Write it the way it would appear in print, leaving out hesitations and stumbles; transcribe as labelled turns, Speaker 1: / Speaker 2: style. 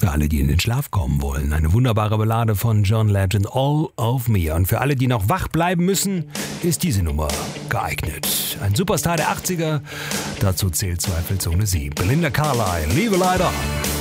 Speaker 1: Für alle, die in den Schlaf kommen wollen, eine wunderbare Ballade von John Legend, All of Me. Und für alle, die noch wach bleiben müssen, ist diese Nummer geeignet. Ein Superstar der 80er, dazu zählt zweifelsohne sie. Belinda Carlisle, Leave a Light On.